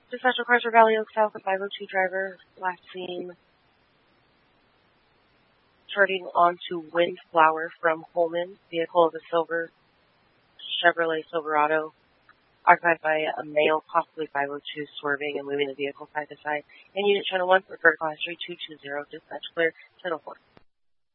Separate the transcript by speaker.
Speaker 1: Dispatch requires for Valley Oak South, a 502 driver, last seen turning onto Windflower from Holman. Vehicle of a silver Chevrolet Silverado, occupied by a male, possibly 502, swerving and moving the vehicle side to side. And Unit Channel 1 for vertical history 220, dispatch clear, Channel 4.